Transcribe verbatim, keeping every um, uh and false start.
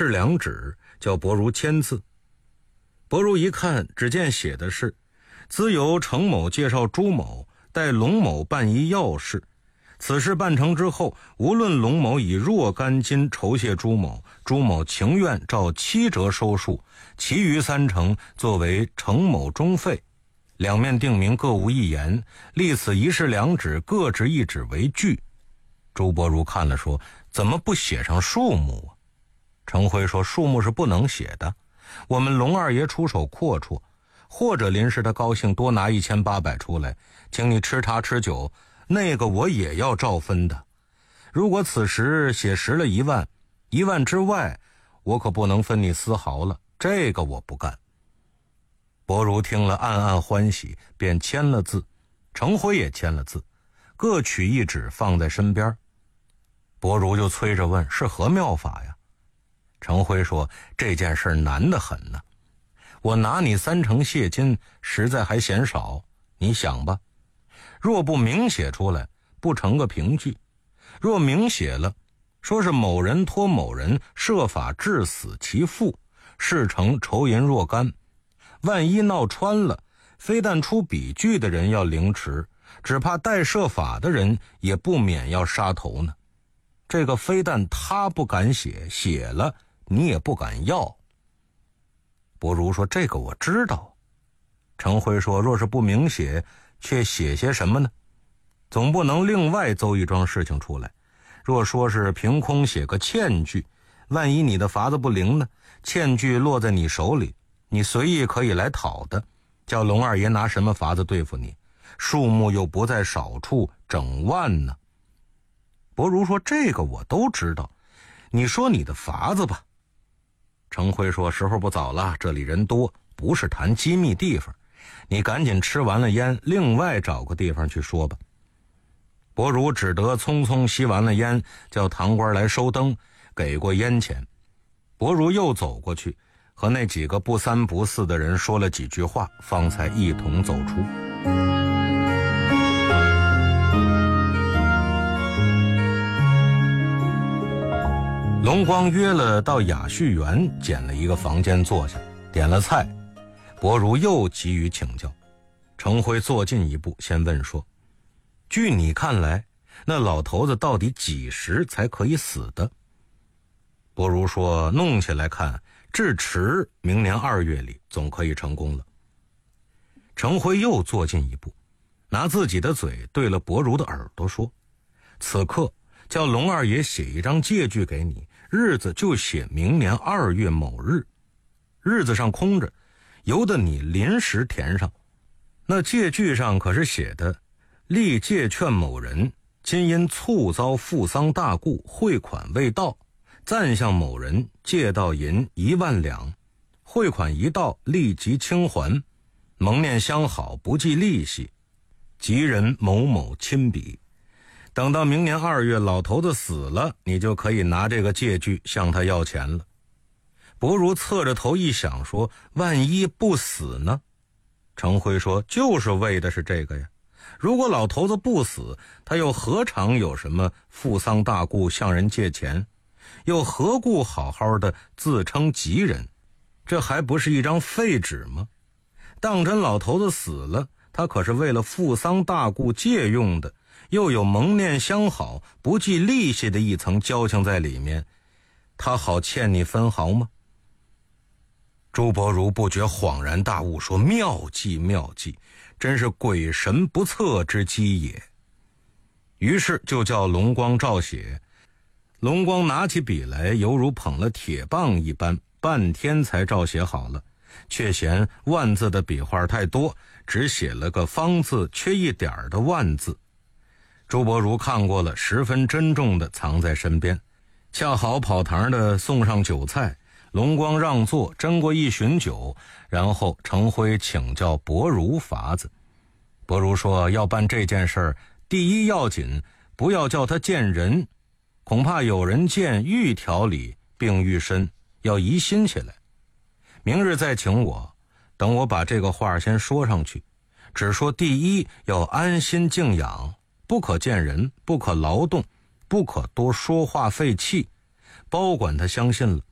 式两纸，叫伯如签字。伯如一看，只见写的是：兹由程某介绍朱某，待龙某办一要事。此事办成之后，无论龙某以若干金酬谢朱某，朱某情愿照七折收数，其余三成作为程某中费。两面定明各无一言，立此一式两纸，各执一纸为据。朱伯如看了说：怎么不写上数目啊？程辉说：数目是不能写的，我们龙二爷出手阔绰，或者临时他高兴多拿一千八百出来，请你吃茶吃酒，那个我也要照分的。如果此时写实了一万，一万之外，我可不能分你丝毫了，这个我不干。伯如听了暗暗欢喜，便签了字，程辉也签了字，各取一纸放在身边。伯如就催着问：是何妙法呀？程辉说：这件事难得很呢，我拿你三成谢金，实在还嫌少，你想吧。若不明写出来，不成个凭据；若明写了，说是某人托某人设法致死其父，事成酬银若干，万一闹穿了，非但出笔据的人要凌迟，只怕代设法的人也不免要杀头呢。这个非但他不敢写，写了你也不敢要。伯如说：这个我知道。程辉说：若是不明写，却写些什么呢？总不能另外奏一桩事情出来。若说是凭空写个欠据，万一你的法子不灵呢，欠据落在你手里，你随意可以来讨的，叫龙二爷拿什么法子对付你？数目又不在少处，整万呢。伯如说：这个我都知道，你说你的法子吧。程辉说：时候不早了，这里人多，不是谈机密地方，你赶紧吃完了烟，另外找个地方去说吧。伯如只得匆匆吸完了烟，叫堂官来收灯，给过烟钱。伯如又走过去，和那几个不三不四的人说了几句话，方才一同走出。龙光约了到雅叙园，捡了一个房间坐下，点了菜。伯如又急于请教。程辉坐近一步，先问说：据你看来，那老头子到底几时才可以死的？伯如说：弄起来看，至迟明年二月里总可以成功了。程辉又坐近一步，拿自己的嘴对了伯如的耳朵说：此刻叫龙二爷写一张借据给你，日子就写明年二月某日，日子上空着，由得你临时填上。那借据上可是写的：历借劝某人，今因猝遭负丧大故，汇款未到，暂向某人借到银一万两，汇款一到，立即清还，蒙念相好，不计利息，吉人某某亲笔。等到明年二月老头子死了，你就可以拿这个借据向他要钱了。伯如侧着头一想说：万一不死呢？程辉说：就是为的是这个呀。如果老头子不死，他又何尝有什么负丧大故向人借钱，又何故好好的自称吉人？这还不是一张废纸吗？当真老头子死了，他可是为了负丧大故借用的，又有蒙念相好不计利息的一层交情在里面，他好欠你分毫吗？朱伯如不觉恍然大悟，说：妙计妙计，真是鬼神不测之机也。于是就叫龙光照写。龙光拿起笔来，犹如捧了铁棒一般，半天才照写好了，却嫌万字的笔画太多，只写了个方字缺一点的万字。朱伯如看过了，十分珍重地藏在身边。恰好跑堂的送上酒菜，龙光让座，斟过一巡酒，然后程辉请教伯如法子。伯如说：要办这件事儿，第一要紧，不要叫他见人，恐怕有人见愈调理病愈深，要疑心起来。明日再请我，等我把这个话先说上去，只说第一要安心静养，不可见人，不可劳动，不可多说话费气，包管他相信了，